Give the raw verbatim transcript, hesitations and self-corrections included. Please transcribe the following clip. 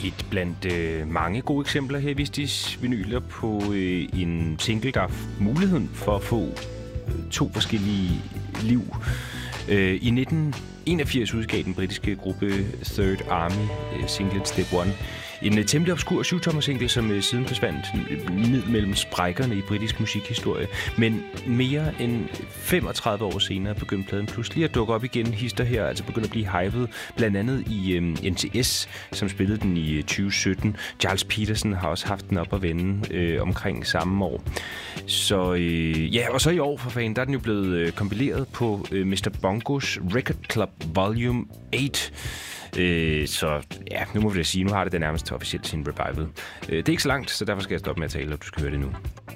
et blandt øh, mange gode eksempler her i Vistis vinyler på øh, en single, der har muligheden for at få øh, to forskellige liv. Øh, I nitten enogfirs udgav den britiske gruppe Third Army øh, singlen Step One. En uh, temmelig obskur syvtommer-single, som uh, siden forsvandt ned mellem sprækkerne i britisk musikhistorie. Men mere end femogtredive år senere begyndte pladen pludselig at dukke op igen. Hister her altså begyndte at blive hypet, blandt andet i um, N T S, som spillede den i uh, tyve sytten. Charles Peterson har også haft den op at vende uh, omkring samme år. Så uh, ja, og så i år for fanden, der er den jo blevet uh, kompileret på uh, mister Bongos Record Club Volume otte. Øh, så ja, nu må vi da sige, nu har det det nærmest officielt sin revival. Øh, det er ikke så langt, så derfor skal jeg stoppe med at tale, og du skal høre det nu.